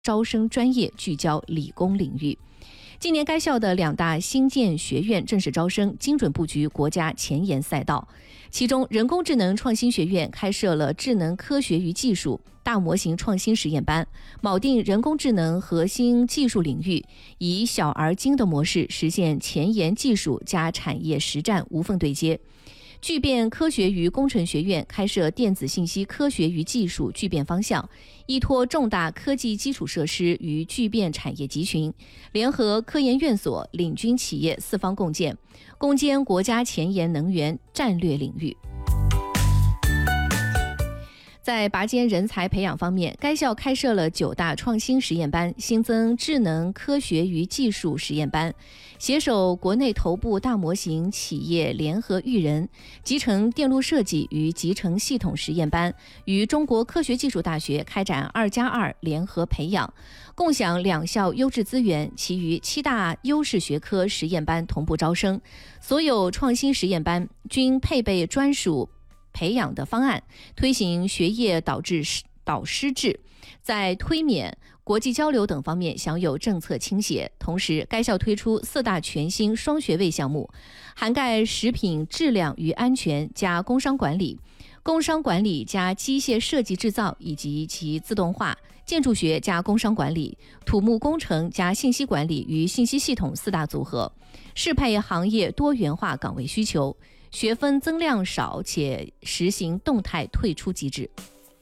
招生专业聚焦理工领域。今年该校的2大新建学院正式招生，精准布局国家前沿赛道。其中，人工智能创新学院开设了智能科学与技术、大模型创新实验班，铆定人工智能核心技术领域，以小而精的模式实现前沿技术加产业实战无缝对接。聚变科学与工程学院开设电子信息科学与技术聚变方向，依托重大科技基础设施与聚变产业集群，联合科研院所、领军企业4方共建，攻坚国家前沿能源战略领域。在拔尖人才培养方面，该校开设了9大创新实验班，新增智能科学与技术实验班，携手国内头部大模型企业联合育人，集成电路设计与集成系统实验班，与中国科学技术大学开展2+2联合培养，共享2校优质资源，其余7大优势学科实验班同步招生，所有创新实验班均配备专属培养的方案，推行学业导师制，在推免、国际交流等方面享有政策倾斜。同时，该校推出4大全新双学位项目，涵盖食品质量与安全加工商管理、工商管理加机械设计制造以及其自动化、建筑学加工商管理、土木工程加信息管理与信息系统4大组合，适配行业多元化岗位需求，学分增量少且实行动态退出机制。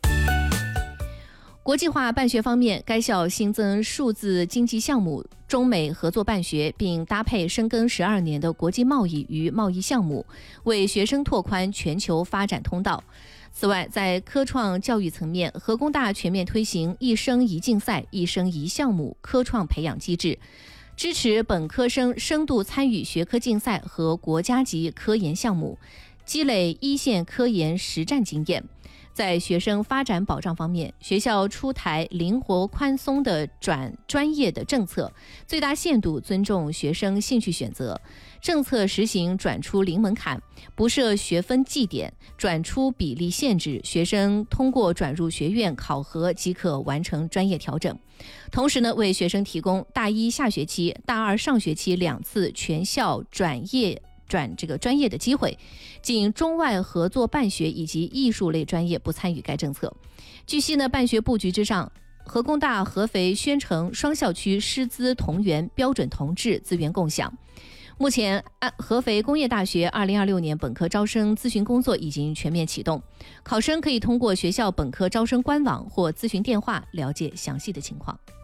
国际化办学方面，该校新增数字经济项目中美合作办学，并搭配深耕12年的国际贸易与贸易项目，为学生拓宽全球发展通道。此外，在科创教育层面，河工大全面推行一生一竞赛、一生一项目科创培养机制，支持本科生深度参与学科竞赛和国家级科研项目，积累一线科研实战经验。在学生发展保障方面，学校出台灵活宽松的转专业的政策，最大限度尊重学生兴趣选择。政策实行转出零门槛，不设学分绩点，转出比例限制，学生通过转入学院考核即可完成专业调整。同时呢，为学生提供大1下学期、大2上学期2次全校转专业的机会，仅中外合作办学以及艺术类专业不参与该政策。据悉呢，办学布局之上，河工大合肥宣城双校区师资同源、标准同质、资源共享。目前，合肥工业大学2026年本科招生咨询工作已经全面启动，考生可以通过学校本科招生官网或咨询电话了解详细的情况。